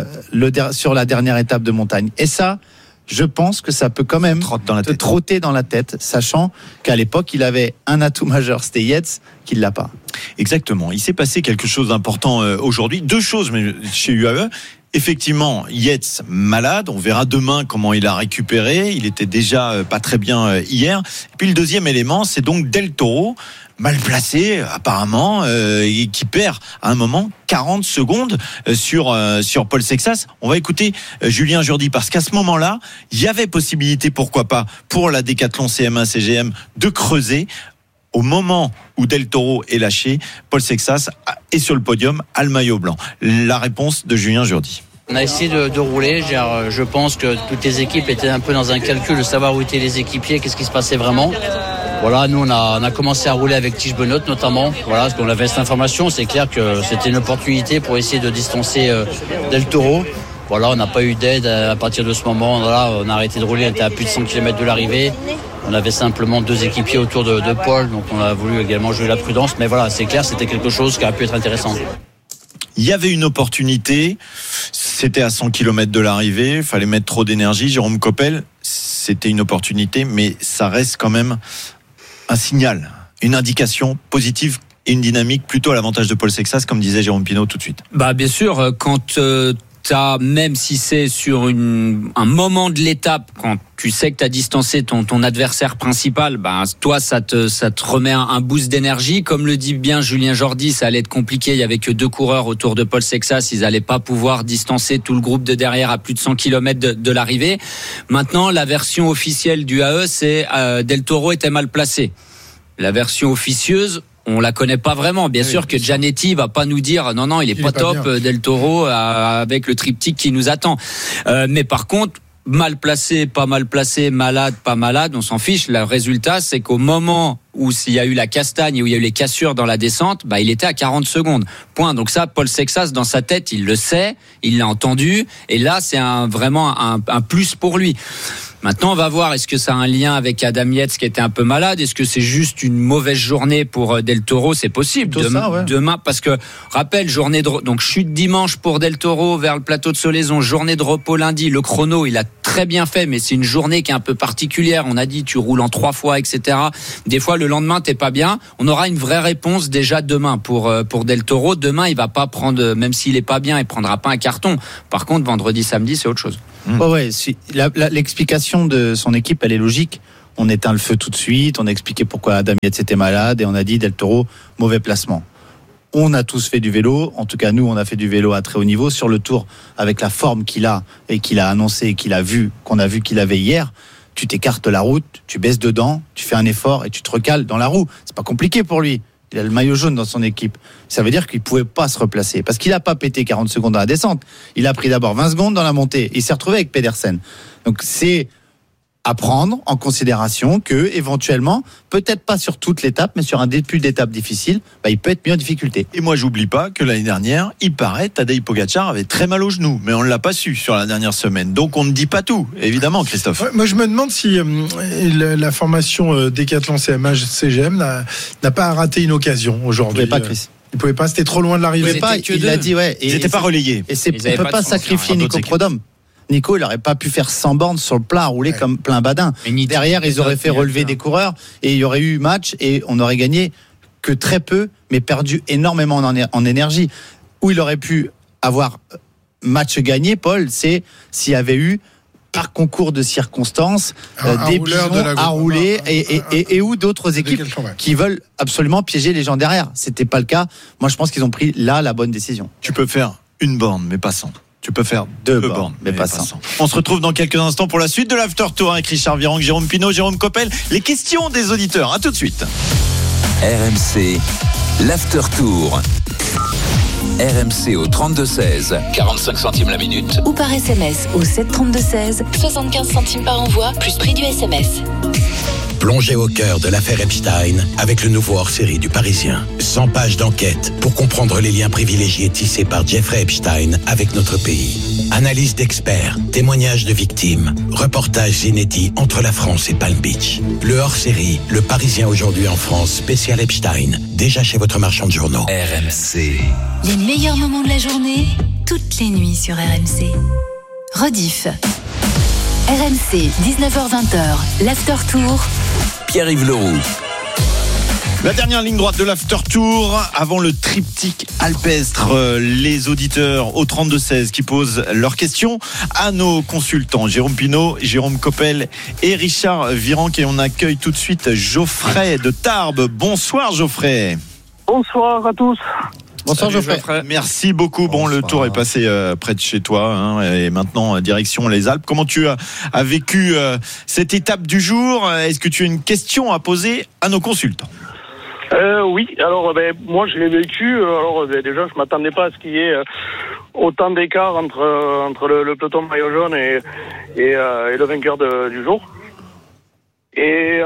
sur la dernière étape de montagne. Et ça, je pense que ça peut quand même te trotter dans la tête, sachant qu'à l'époque, il avait un atout majeur, c'était Yates, qu'il l'a pas. Exactement. Il s'est passé quelque chose d'important aujourd'hui. 2 choses mais chez UAE. Effectivement, Yates malade. On verra demain comment il a récupéré. Il était déjà pas très bien hier. Et puis le deuxième élément, c'est donc Del Toro, mal placé apparemment, et qui perd à un moment 40 secondes sur Paul Sexas. On va écouter Julien Jourdi parce qu'à ce moment-là, il y avait possibilité, pourquoi pas, pour la Décathlon CM1 CGM de creuser. Au moment où Del Toro est lâché, Paul Sexas est sur le podium, à le maillot blanc. La réponse de Julien Jourdi. On a essayé de rouler. Je pense que toutes les équipes étaient un peu dans un calcul de savoir où étaient les équipiers, qu'est-ce qui se passait vraiment. Voilà, nous on a commencé à rouler avec Tige Benoît notamment. Voilà, parce qu'on avait cette information. C'est clair que c'était une opportunité pour essayer de distancer Del Toro. Voilà, on n'a pas eu d'aide à partir de ce moment. Voilà, on a arrêté de rouler. On était à plus de 100 km de l'arrivée. On avait simplement 2 équipiers autour de Paul, donc on a voulu également jouer la prudence. Mais voilà, c'est clair, c'était quelque chose qui a pu être intéressant. Il y avait une opportunité, c'était à 100 km de l'arrivée, il fallait mettre trop d'énergie. Jérôme Coppel, c'était une opportunité, mais ça reste quand même un signal, une indication positive et une dynamique plutôt à l'avantage de Paul Sexas, comme disait Jérôme Pinault tout de suite. Bah bien sûr, quand même si c'est sur un moment de l'étape, quand tu sais que tu as distancé ton adversaire principal, toi ça te remet un boost d'énergie. Comme le dit bien Julien Jourdi, ça allait être compliqué, il y avait que 2 coureurs autour de Paul Sexas, ils allaient pas pouvoir distancer tout le groupe de derrière à plus de 100 km de l'arrivée. Maintenant, la version officielle du AE, c'est Del Toro était mal placé. La version officieuse, on la connaît pas vraiment. Bien sûr que Gianetti va pas nous dire non, il est pas top, Del Toro, avec le triptyque qui nous attend. Mais par contre, mal placé, pas mal placé, malade, pas malade, on s'en fiche. Le résultat, c'est qu'au moment où s'il y a eu la castagne, où il y a eu les cassures dans la descente, il était à 40 secondes. Point. Donc ça, Paul Sexas, dans sa tête, il le sait, il l'a entendu, et là, c'est vraiment un plus pour lui. Maintenant, on va voir, est-ce que ça a un lien avec Adam Yates qui était un peu malade? Est-ce que c'est juste une mauvaise journée pour Del Toro? C'est possible. Demain, parce que, rappelle, donc chute dimanche pour Del Toro vers le plateau de Solaison, journée de repos lundi. Le chrono, il a très bien fait, mais c'est une journée qui est un peu particulière. On a dit, tu roules en 3 fois, etc. Des fois, le lendemain, t'es pas bien. On aura une vraie réponse déjà demain pour Del Toro. Demain, il va pas prendre, même s'il est pas bien, il prendra pas un carton. Par contre, vendredi, samedi, c'est autre chose. L'explication de son équipe, elle est logique. On éteint le feu tout de suite, on a expliqué pourquoi Adam Yates était malade et on a dit Del Toro, mauvais placement. On a tous fait du vélo, en tout cas nous on a fait du vélo à très haut niveau sur le Tour avec la forme qu'il a et qu'il a annoncé et qu'on a vu qu'il avait hier. Tu t'écartes de la route, tu baisses dedans, tu fais un effort et tu te recales dans la roue. C'est pas compliqué pour lui. Il a le maillot jaune dans son équipe. Ça veut dire qu'il pouvait pas se replacer parce qu'il a pas pété 40 secondes dans la descente. Il a pris d'abord 20 secondes dans la montée. Il s'est retrouvé avec Pedersen. Donc c'est à prendre en considération que éventuellement, peut-être pas sur toute l'étape, mais sur un début d'étape difficile, il peut être mis en difficulté. Et moi, j'oublie pas que l'année dernière, il paraît, Tadej Pogačar avait très mal au genou, mais on ne l'a pas su sur la dernière semaine. Donc on ne dit pas tout, évidemment, Christophe. Ouais, moi, je me demande si la formation Décathlon CMA CGM n'a pas raté une occasion aujourd'hui. Il pouvait pas, Chris. Il pouvait pas, c'était trop loin de l'arrivée. Il l'a dit, ouais. Ils n'étaient pas relayés. Et on ne peut pas sacrifier Nico Prodhomme. Nico, il n'aurait pas pu faire 100 bornes sur le plat, rouler comme plein badin. Derrière, ils auraient fait relever des coureurs et il y aurait eu match et on aurait gagné que très peu, mais perdu énormément en énergie. Où il aurait pu avoir match gagné, Paul, c'est s'il y avait eu par concours de circonstances des pigeons à rouler et ou d'autres équipes qui veulent absolument piéger les gens derrière. C'était pas le cas. Moi, je pense qu'ils ont pris là la bonne décision. Tu peux faire une borne, mais pas 100. Tu peux faire 2 bornes, mais pas 100. On se retrouve dans quelques instants pour la suite de l'After Tour avec Richard Virenque, Jérôme Pinault, Jérôme Coppel. Les questions des auditeurs. À tout de suite. RMC, l'After Tour. RMC au 32-16, 45 centimes la minute. Ou par SMS au 732-16, 75 centimes par envoi, plus prix du SMS. Plongez au cœur de l'affaire Epstein avec le nouveau hors-série du Parisien. 100 pages d'enquête pour comprendre les liens privilégiés tissés par Jeffrey Epstein avec notre pays. Analyse d'experts, témoignages de victimes, reportages inédits entre la France et Palm Beach. Le hors-série, le Parisien aujourd'hui en France, spécial Epstein, déjà chez votre marchand de journaux. RMC. Les meilleurs moments de la journée, toutes les nuits sur RMC. Rediff. RMC, 19h-20h, l'After Tour. Pierre-Yves Leroux. La dernière ligne droite de l'After Tour, avant le triptyque alpestre, les auditeurs au 32-16 qui posent leurs questions à nos consultants, Jérôme Pinault, Jérôme Coppel et Richard Virenque. Et on accueille tout de suite Geoffrey de Tarbes. Bonsoir Geoffrey. Bonsoir à tous. Bonsoir Geoffrey. Merci beaucoup. Bon, le tour est passé près de chez toi et maintenant direction les Alpes. Comment tu as vécu cette étape du jour? Est-ce que tu as une question à poser à nos consultants? Oui, alors moi je l'ai vécu. Alors déjà je m'attendais pas à ce qu'il y ait autant d'écart entre le peloton maillot jaune et le vainqueur du jour. Et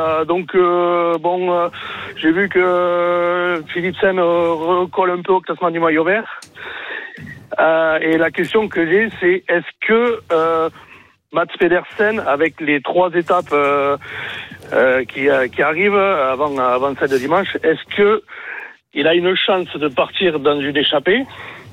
j'ai vu que Philipsen recolle un peu au classement du maillot vert. Et la question que j'ai, c'est est-ce que Mats Pedersen, avec les 3 étapes qui arrivent avant celle de dimanche, est-ce que il a une chance de partir dans une échappée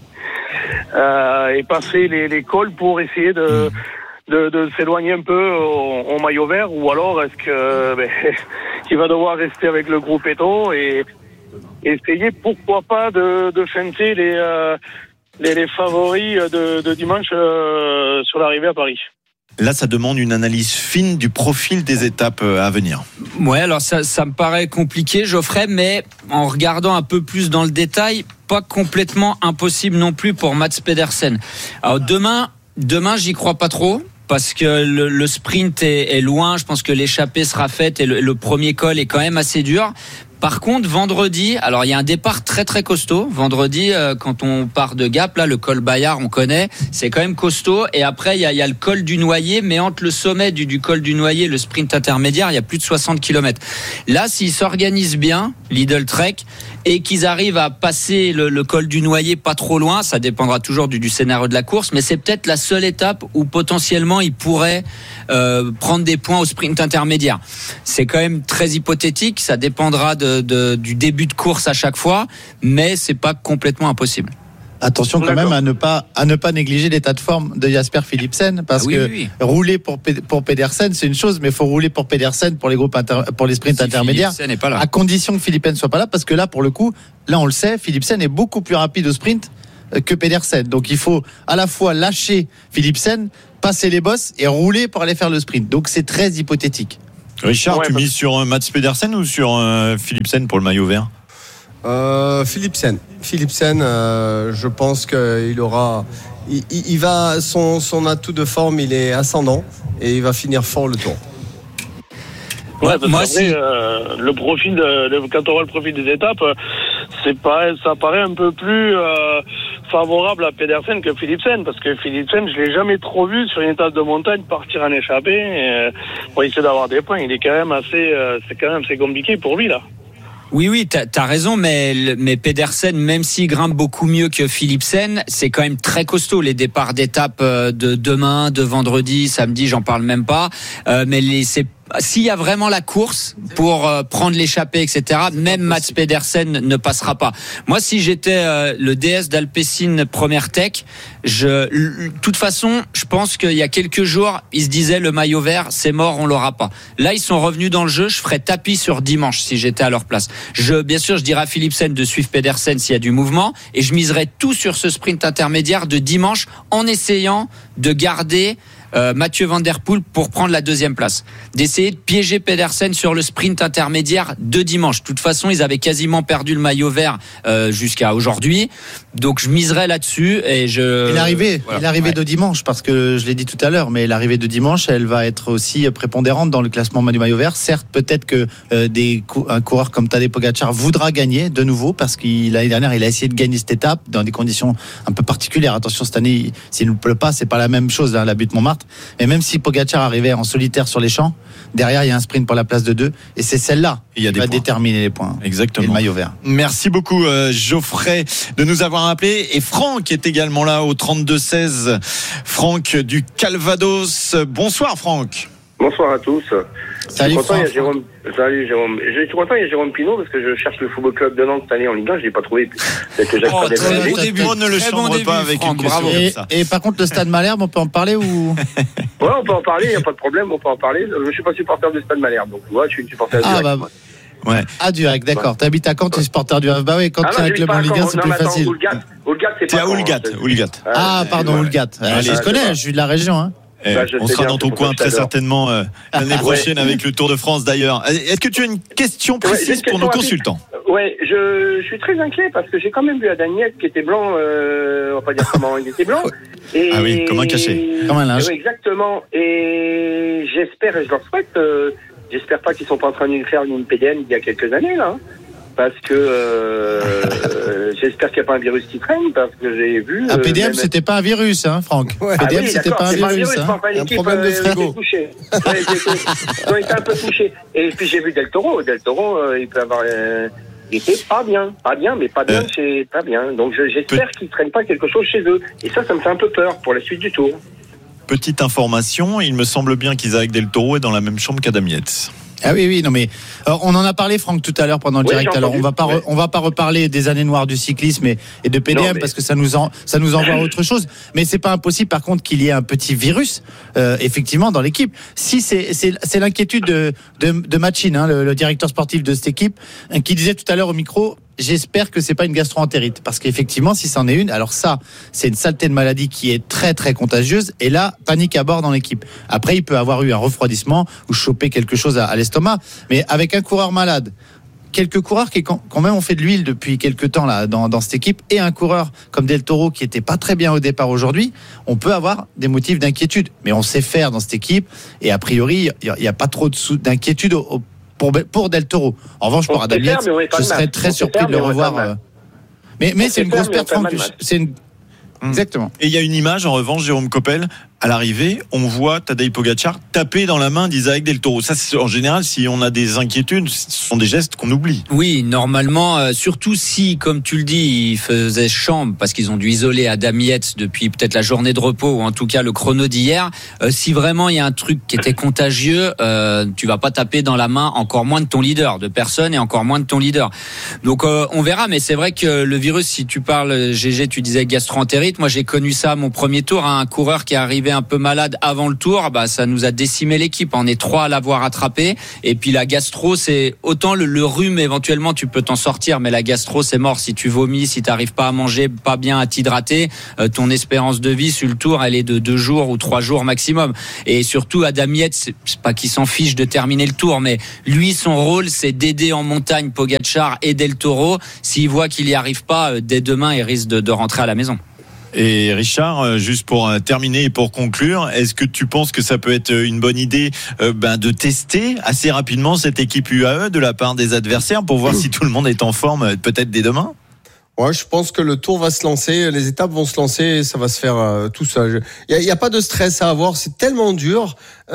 et passer les cols pour essayer de s'éloigner un peu au maillot vert, ou alors est-ce que qu'il va devoir rester avec le groupe Eto et essayer pourquoi pas de feinter les favoris de dimanche sur l'arrivée à Paris. Là, ça demande une analyse fine du profil des étapes à venir. Ouais, alors ça me paraît compliqué, Geoffrey, mais en regardant un peu plus dans le détail, pas complètement impossible non plus pour Mats Pedersen. Alors demain, j'y crois pas trop. Parce que le sprint est loin, je pense que l'échappée sera faite et le premier col est quand même assez dur. Par contre, vendredi, alors il y a un départ très très costaud. Vendredi, quand on part de Gap, là, le col Bayard, on connaît, c'est quand même costaud. Et après, il y a le col du Noyer, mais entre le sommet du col du Noyer et le sprint intermédiaire, il y a plus de 60 km. Là, s'ils s'organisent bien, Lidl Trek, et qu'ils arrivent à passer le col du Noyer pas trop loin, ça dépendra toujours du scénario de la course, mais c'est peut-être la seule étape où potentiellement ils pourraient prendre des points au sprint intermédiaire. C'est quand même très hypothétique, ça dépendra du début de course à chaque fois, mais c'est pas complètement impossible. Attention quand même à ne pas négliger l'état de forme de Jasper Philipsen, parce que rouler pour Pedersen c'est une chose, mais il faut rouler pour Pedersen pour les groupes pour les sprints intermédiaires, Philipsen n'est pas là, à condition que Philipsen soit pas là, parce que là pour le coup, là on le sait, Philipsen est beaucoup plus rapide au sprint que Pedersen, donc il faut à la fois lâcher Philipsen, passer les bosses et rouler pour aller faire le sprint, donc c'est très hypothétique. Richard, tu mises sur Mats Pedersen ou sur Philipsen pour le maillot vert? Philipsen, je pense qu'il aura, il va son atout de forme, il est ascendant et il va finir fort le tour. Ouais, parce qu'après, le profil quand on voit le profil des étapes, ça paraît un peu plus favorable à Pedersen que Philipsen, parce que Philipsen, je l'ai jamais trop vu sur une étape de montagne partir en échappée pour essayer d'avoir des points. Il est quand même assez compliqué pour lui là. Oui, t'as raison, mais Pedersen, même s'il grimpe beaucoup mieux que Philipsen, c'est quand même très costaud. Les départs d'étape de demain, de vendredi, samedi, j'en parle même pas. Mais s'il y a vraiment la course pour prendre l'échappée, etc., même Mats Pedersen ne passera pas. Moi, si j'étais le DS d'Alpecin Première Tech, de toute façon, je pense qu'il y a quelques jours, ils se disaient le maillot vert, c'est mort, on l'aura pas. Là, ils sont revenus dans le jeu. Je ferais tapis sur dimanche si j'étais à leur place. Bien sûr, je dirais à Philipsen de suivre Pedersen s'il y a du mouvement, et je miserais tout sur ce sprint intermédiaire de dimanche en essayant de garder Mathieu Van Der Poel pour prendre la deuxième place, d'essayer de piéger Pedersen sur le sprint intermédiaire de dimanche. De toute façon, ils avaient quasiment perdu le maillot vert jusqu'à aujourd'hui, donc je miserais là-dessus. Et l'arrivée de dimanche, parce que je l'ai dit tout à l'heure, mais l'arrivée de dimanche, elle va être aussi prépondérante dans le classement du maillot vert. Certes, peut-être que un coureur comme Tadej Pogačar voudra gagner de nouveau, parce qu'il l'année dernière, il a essayé de gagner cette étape dans des conditions un peu particulières. Attention, cette année, s'il ne pleut pas, c'est pas la même chose, la butte Montmartre. Et même si Pogačar arrivait en solitaire sur les champs, derrière il y a un sprint pour la place de 2, et c'est celle-là qui va déterminer les points. Exactement. Et le maillot vert. Merci beaucoup Geoffrey de nous avoir appelé, et Franck est également là au 32-16. Franck du Calvados. Bonsoir Franck. Bonsoir à tous. Salut Franck. Salut Jérôme. Je suis content, il y a Jérôme Pinault, parce que je cherche le Football Club de Nantes cette année en Ligue 1, je l'ai pas trouvé. Très bon début, on ne le chambre pas avec Franck, une question comme ça. Et par contre, le Stade Malherbe, on peut en parler ou Ouais, on peut en parler, il n'y a pas de problème, on peut en parler. Je suis pas supporter du Stade Malherbe, donc ouais, je suis supporter du Stade Malherbe. Ouais. Ah, direct, d'accord. T'habites à Caen, tu es supporter du Havre. Bah oui, quand tu es avec le club en Ligue 1, c'est plus facile. Oulgat, c'est pas Oulgat. Ah, pardon, Oulgat. Je connais, je suis de la région, hein. On sera dans ton coin très certainement l'année prochaine avec le Tour de France d'ailleurs. Est-ce que tu as une question précise pour nos consultants? Ouais, je suis très inquiet parce que j'ai quand même vu Adaniel qui était blanc, on va pas dire comment il était blanc. Et ah oui, comme un cachet. Comme un linge. Oui, exactement. Et j'espère, et je leur souhaite, j'espère pas qu'ils sont pas en train de faire une PDN il y a quelques années là. Parce que j'espère qu'il n'y a pas un virus qui traîne, parce que j'ai vu... Un PDM, c'était pas un virus, hein, Franck. Ouais. PDM, c'était pas un virus. Un problème de frigo. Ils ont été un peu touchés. Et puis j'ai vu Del Toro. Del Toro, il peut avoir... il était pas bien, mais pas bien, c'est pas bien. Donc j'espère qu'ils ne traînent pas quelque chose chez eux. Et ça me fait un peu peur pour la suite du Tour. Petite information, il me semble bien qu'Isaac Del Toro est dans la même chambre qu'Adam Yates. Ah oui, non mais on en a parlé Franck tout à l'heure pendant le direct. Alors on va pas reparler des années noires du cyclisme et de PDM parce que ça nous envoie à autre chose. Mais c'est pas impossible par contre qu'il y ait un petit virus effectivement dans l'équipe. Si c'est l'inquiétude de Machin, hein, le directeur sportif de cette équipe, qui disait tout à l'heure au micro. J'espère que c'est pas une gastro-entérite, parce qu'effectivement, si c'en est une, alors ça, c'est une saleté de maladie qui est très très contagieuse. Et là, panique à bord dans l'équipe. Après, il peut avoir eu un refroidissement ou choper quelque chose à l'estomac. Mais avec un coureur malade, quelques coureurs qui quand même ont fait de l'huile depuis quelques temps là dans cette équipe, et un coureur comme Del Toro qui était pas très bien au départ aujourd'hui, on peut avoir des motifs d'inquiétude. Mais on sait faire dans cette équipe, et a priori, il y a pas trop d'inquiétude pour Del Toro. En revanche, pour Adam Yates, je serais très surpris de le revoir. Mais c'est une grosse perte. Exactement. Et il y a une image, en revanche, Jérôme Coppel, à l'arrivée, on voit Tadej Pogačar taper dans la main d'Isaac Del Toro. Ça, c'est, en général, si on a des inquiétudes, ce sont des gestes qu'on oublie. Oui, normalement, surtout si, comme tu le dis, ils faisaient chambre parce qu'ils ont dû isoler Adam Yates depuis peut-être la journée de repos ou en tout cas le chrono d'hier. Si vraiment il y a un truc qui était contagieux, tu vas pas taper dans la main encore moins de ton leader, de personne et encore moins de ton leader. Donc on verra, mais c'est vrai que le virus, si tu parles, GG, tu disais gastro-entérite. Moi, j'ai connu ça à mon premier tour, un coureur qui est arrivé un peu malade avant le tour, ça nous a décimé l'équipe. On est 3 à l'avoir attrapé. Et puis la gastro, c'est autant le rhume, éventuellement tu peux t'en sortir, mais la gastro, c'est mort. Si tu vomis, si t'arrives pas à manger, pas bien à t'hydrater, ton espérance de vie sur le tour, elle est de 2 jours ou 3 jours maximum. Et surtout, Adam Yates, c'est pas qu'il s'en fiche de terminer le tour, mais lui, son rôle, c'est d'aider en montagne Pogačar et Del Toro. S'il voit qu'il y arrive pas, dès demain, il risque de rentrer à la maison. Et Richard, juste pour terminer et pour conclure, est-ce que tu penses que ça peut être une bonne idée de tester assez rapidement cette équipe UAE de la part des adversaires pour voir si tout le monde est en forme peut-être dès demain ? Ouais, je pense que le tour va se lancer, les étapes vont se lancer et ça va se faire tout seul. Il y a pas de stress à avoir, c'est tellement dur.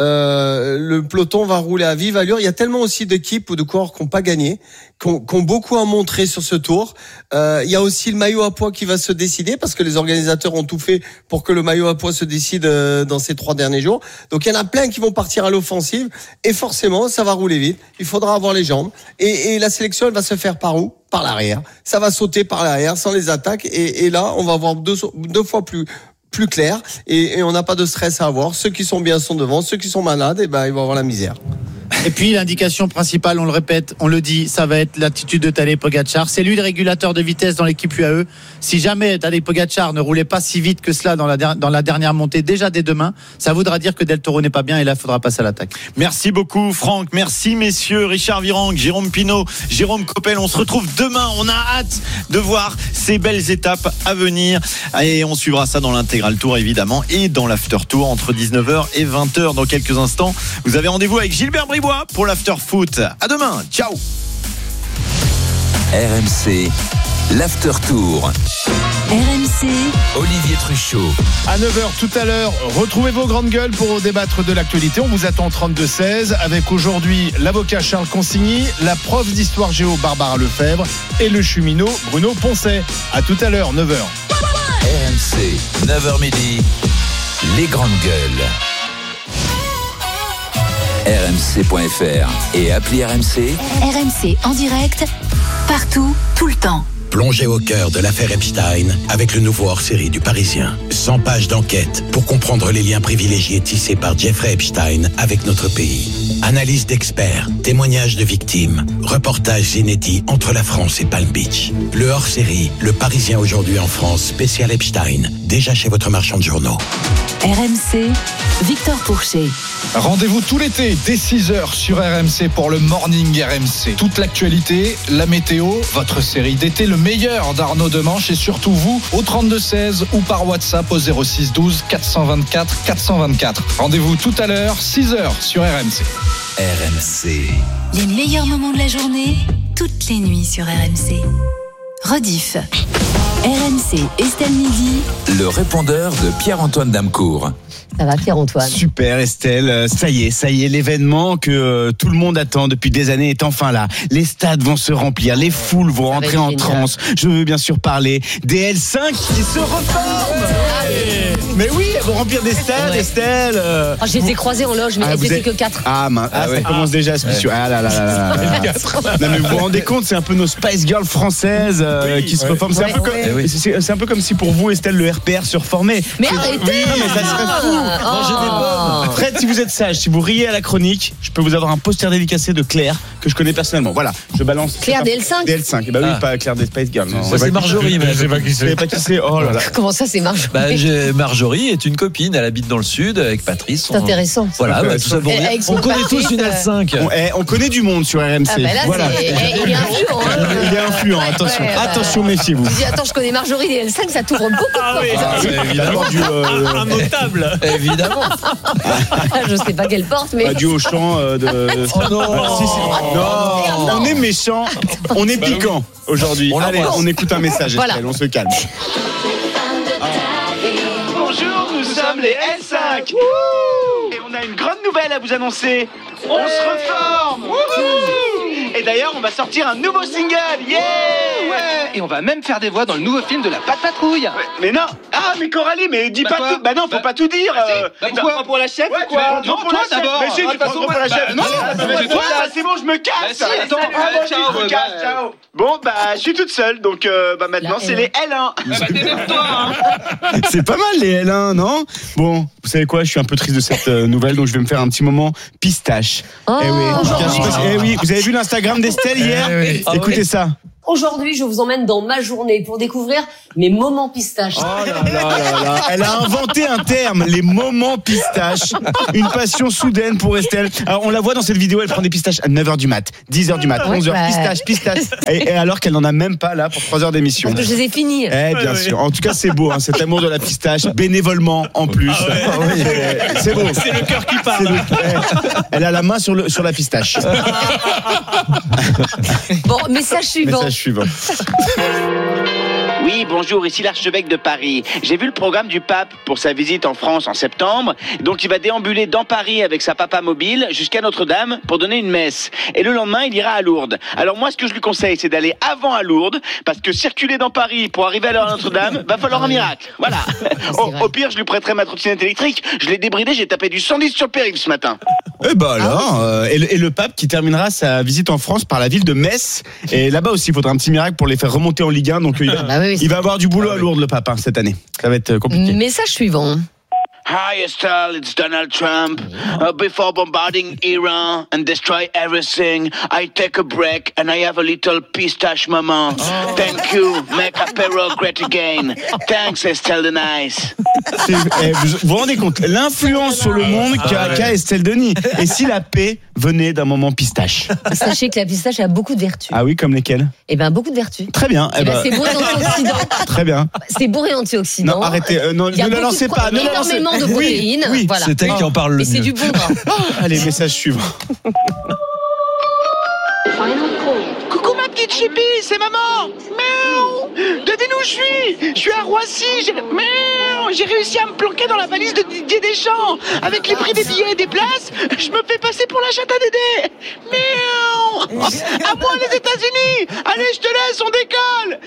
Le peloton va rouler à vive allure. Il y a tellement aussi d'équipes ou de coureurs qui n'ont pas gagné, qui ont beaucoup à montrer sur ce tour. Il y a aussi le maillot à poids qui va se décider parce que les organisateurs ont tout fait pour que le maillot à poids se décide dans ces 3 derniers jours. Donc il y en a plein qui vont partir à l'offensive et forcément ça va rouler vite. Il faudra avoir les jambes et la sélection elle va se faire par où ? Par l'arrière. Ça va sauter par l'arrière sans les attaques et là on va avoir deux fois plus clair et on n'a pas de stress à avoir. Ceux qui sont bien sont devant, ceux qui sont malades, ils vont avoir la misère. Et puis l'indication principale, on le répète, on le dit, ça va être l'attitude de Tadej Pogačar. C'est lui le régulateur de vitesse dans l'équipe UAE. Si jamais Tadej Pogačar ne roulait pas si vite que cela dans la dernière montée, déjà dès demain, ça voudra dire que Del Toro n'est pas bien et là il faudra passer à l'attaque. Merci beaucoup Franck, merci messieurs, Richard Virenque, Jérôme Pinault, Jérôme Coppel. On se retrouve demain, on a hâte de voir ces belles étapes à venir et on suivra ça dans l'intégral tour évidemment et dans l'after tour entre 19h et 20h dans quelques instants. Vous avez rendez-vous avec Gilbert Bribois pour l'after foot. À demain, ciao. RMC, l'after tour. RMC, Olivier Truchot. À 9h tout à l'heure, retrouvez vos grandes gueules pour débattre de l'actualité. On vous attend 32-16 avec aujourd'hui l'avocat Charles Consigny, la prof d'histoire géo Barbara Lefebvre et le cheminot Bruno Poncet. À tout à l'heure, 9h. RMC, 9h midi, les grandes gueules. RMC.fr et appli RMC. RMC en direct, partout, tout le temps. Plongez au cœur de l'affaire Epstein avec le nouveau hors-série du Parisien. 100 pages d'enquête pour comprendre les liens privilégiés tissés par Jeffrey Epstein avec notre pays. Analyse d'experts, témoignages de victimes, reportages inédits entre la France et Palm Beach. Le hors-série, le Parisien aujourd'hui en France, spécial Epstein, déjà chez votre marchand de journaux. RMC, Victor Pourchet. Rendez-vous tout l'été dès 6h sur RMC pour le Morning RMC. Toute l'actualité, la météo, votre série d'été, le meilleur d'Arnaud Demanche et surtout vous au 32-16 ou par WhatsApp au 06 12 424 424. Rendez-vous tout à l'heure, 6h sur RMC. RMC. Les meilleurs moments de la journée, toutes les nuits sur RMC. Rediff. RMC, Estelle Midi. Le répondeur de Pierre-Antoine Damecourt. Ça va Pierre-Antoine? Super Estelle, ça y est, l'événement que tout le monde attend depuis des années est enfin là. Les stades vont se remplir, les foules vont rentrer en transe. Je veux bien sûr parler des L5 qui se reforment. Mais oui, elles vont remplir des stades, ouais. Estelle. Oh, je les ai croisés en loge, mais elles étaient que 4. Ah, ça commence déjà à se ouais. Ah là là. Non mais vous vous rendez compte, c'est un peu nos Spice Girls françaises qui se reforment. C'est un peu comme si pour vous, Estelle, le RPR se reformait. Mais arrêtez. Oui, mais ça serait fou. Manger des pommes. Fred, si vous êtes sage, si vous riez à la chronique, je peux vous avoir un poster dédicacé de Claire que je connais personnellement. Voilà, je balance. Claire des L5. Des L5. Bah oui, pas Claire des Spice Girls. C'est Marjorie, mais je sais pas qui c'est. Pas qui c'est. Oh là là. Comment ça, c'est Marjorie? Marjorie est une copine. Elle habite dans le sud avec Patrice. C'est intéressant. Voilà, tout ça. On connaît tous une L5. On connaît du monde sur RMC. Ah bah là, voilà. Il est influent. Il est influent. influent. Attention, attention, méfiez-vous. Je dis, attends, je connais Marjorie des L5, ça tourne beaucoup de portes. Évidemment, un notable. Évidemment. Je sais pas quelle porte, mais. Du Auchan de. Oh non. Non, on est méchant, on est piquant aujourd'hui. Allez, on écoute un message, Voilà. Estelle, on se calme. Bonjour, nous sommes les L5 et on a une grande nouvelle à vous annoncer. On se reforme. Et d'ailleurs, on va sortir un nouveau single. Ouais. Et on va même faire des voix dans le nouveau film de la Patte Patrouille. Mais non. Ah, mais Coralie, mais dis pas tout. Bah non, faut pas tout dire. Pourquoi pour la chef ou quoi? Non, pour la chef. Mais si, tu prends pour la chef. Non, c'est bon, je me casse. Attends, je me casse. Ciao. Bon, bah, je suis toute seule, donc maintenant c'est les L1. Démerde-toi. C'est pas mal les L1, non? Bon, vous savez quoi, je suis un peu triste de cette nouvelle, donc je vais me faire un petit moment pistache. Oui, vous avez vu l'Instagram d'Estelle hier? Écoutez ça. Aujourd'hui, je vous emmène dans ma journée pour découvrir mes moments pistaches. Oh là là. Elle a inventé un terme, les moments pistaches. Une passion soudaine pour Estelle. Alors, on la voit dans cette vidéo, elle prend des pistaches à 9h du mat, 10h du mat, 11h, pistache. Et alors qu'elle n'en a même pas là pour 3 heures d'émission. Parce que je les ai finis. Bien sûr. En tout cas, c'est beau, cet amour de la pistache, bénévolement en plus. C'est beau. C'est le cœur qui parle. Elle a la main sur la pistache. Bon, message suivant. Oui, bonjour, ici l'archevêque de Paris. J'ai vu le programme du pape pour sa visite en France en septembre. Donc il va déambuler dans Paris avec sa papa mobile jusqu'à Notre-Dame pour donner une messe. Et le lendemain, il ira à Lourdes. Alors moi, ce que je lui conseille, c'est d'aller avant à Lourdes, parce que circuler dans Paris pour arriver à l'heure à Notre-Dame, va falloir un miracle. Voilà. Au pire, je lui prêterai ma trottinette électrique. Je l'ai débridée, j'ai tapé du 110 sur le périph' ce matin. Et bah alors, et le pape qui terminera sa visite en France par la ville de Metz. Et là-bas aussi, il faudra un petit miracle pour les faire remonter en Ligue 1. Donc il va avoir du boulot à Lourdes, le pape, cette année. Ça va être compliqué. Message suivant. Hi Estelle, it's Donald Trump. Before bombarding Iran and destroy everything, I take a break and I have a little pistache moment. Thank you, make apéro great again. Thanks Estelle the Nice. Vous vous rendez compte l'influence sur le monde qu'a Estelle Denis. Et si la paix venait d'un moment pistache? Sachez que la pistache a beaucoup de vertus. Ah oui, comme lesquelles? Eh ben beaucoup de vertus. Très bien. C'est bourré d'antioxydants. Très bien. C'est bourré d'antioxydants. Non, arrêtez. Non, ne la lancez pas. Énormément de protéines. Oui, voilà. C'est elle qui en parle le mieux. Et c'est du bon gras. Allez, message suivant. Coucou ma petite chipie, c'est maman. Miaou. Devinez où je suis? Je suis à Roissy. J'ai réussi à me planquer dans la valise de Didier Deschamps. Avec les prix des billets et des places, je me fais passer pour la chatte à Dédé. Miaou. À moi les États-Unis. Allez, je te laisse, on décolle.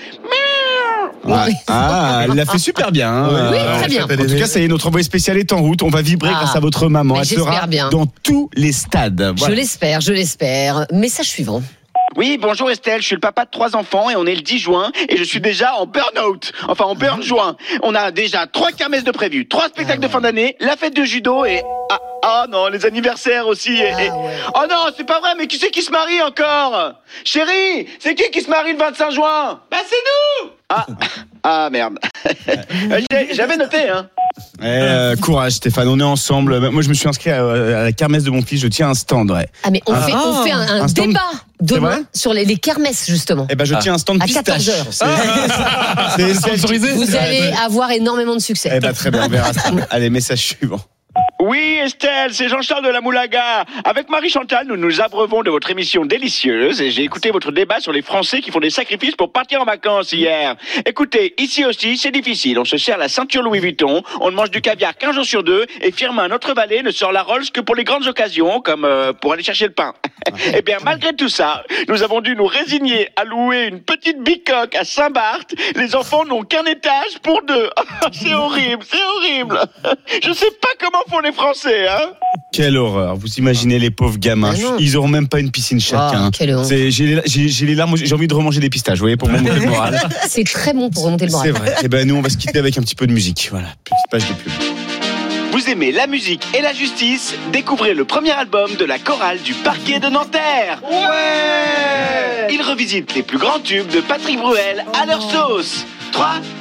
Miaou. Elle l'a fait super bien. Oui, très bien. En tout cas, ça y est, notre envoyé spécial est en route. On va vibrer grâce à votre maman. Elle sera dans tous les stades. Voilà. Je l'espère. Message suivant. Oui, bonjour Estelle, je suis le papa de 3 enfants et on est le 10 juin et je suis déjà en burn-out. Enfin, en burn-juin. On a déjà 3 kermesses de prévues, 3 spectacles de fin d'année, la fête de judo et... Ah non, les anniversaires aussi. Oh non, c'est pas vrai, mais qui c'est qui se marie encore? Chérie, c'est qui se marie le 25 juin? Bah c'est nous. Ah merde. J'avais noté, hein. Courage Stéphane, on est ensemble. Moi je me suis inscrit à la kermesse de mon fils, je tiens un stand. Ah mais on fait un débat demain sur les kermesses justement. Eh ben je tiens un stand à pistache. 14h. C'est sponsorisé. Vous allez avoir énormément de succès. Eh ben très bien, on verra ça. Allez, message suivant. Oui, Estelle, c'est Jean-Charles de la Moulaga. Avec Marie-Chantal, nous nous abreuvons de votre émission délicieuse et j'ai écouté votre débat sur les Français qui font des sacrifices pour partir en vacances hier. Écoutez, ici aussi, c'est difficile. On se serre la ceinture Louis Vuitton, on mange du caviar 15 jours sur 2 et Firmin, notre valet, ne sort la Rolls que pour les grandes occasions, comme pour aller chercher le pain. Eh bien, malgré tout ça, nous avons dû nous résigner à louer une petite bicoque à Saint-Barth. Les enfants n'ont qu'un étage pour 2. C'est horrible, c'est horrible. Je sais pas comment font les Français, hein. Quelle horreur. Vous imaginez les pauvres gamins. Ils auront même pas une piscine chacun. J'ai les larmes, j'ai envie de remanger des pistaches, vous voyez, pour remonter le moral. C'est très bon pour remonter le moral. C'est vrai. Et ben nous, on va se quitter avec un petit peu de musique. Voilà, petite page de pub. Vous aimez la musique et la justice? Découvrez le premier album de la chorale du parquet de Nanterre. Ouais! Il revisite les plus grands tubes de Patrick Bruel à leur sauce. 3,